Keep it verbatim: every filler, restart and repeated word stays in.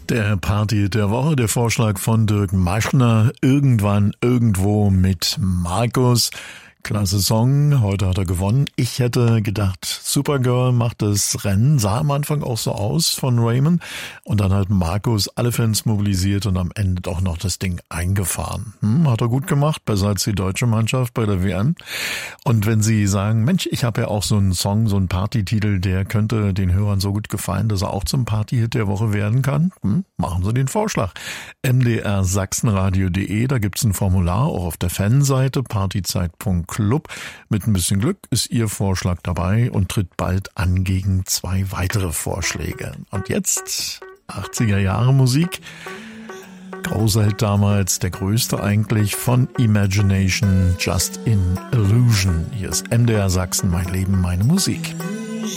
Der Party der Woche, der Vorschlag von Dirk Maschner, irgendwann, irgendwo mit Markus. Klasse Song, heute hat er gewonnen. Ich hätte gedacht, Supergirl macht das Rennen, sah am Anfang auch so aus von Raymond. Und dann hat Markus alle Fans mobilisiert und am Ende doch noch das Ding eingefahren. Hm, hat er gut gemacht, besser als die deutsche Mannschaft bei der W M. Und wenn Sie sagen, Mensch, ich habe ja auch so einen Song, so einen Partytitel, der könnte den Hörern so gut gefallen, dass er auch zum Partyhit der Woche werden kann, hm, machen Sie den Vorschlag. m d r sachsenradio punkt de, da gibt's ein Formular, auch auf der Fanseite, partyzeit punkt club. Mit ein bisschen Glück ist Ihr Vorschlag dabei und tritt bald an gegen zwei weitere Vorschläge. Und jetzt achtziger Jahre Musik. Großer Hit damals, der größte eigentlich, von Imagination, Just in Illusion. Hier ist M D R Sachsen, mein Leben, meine Musik.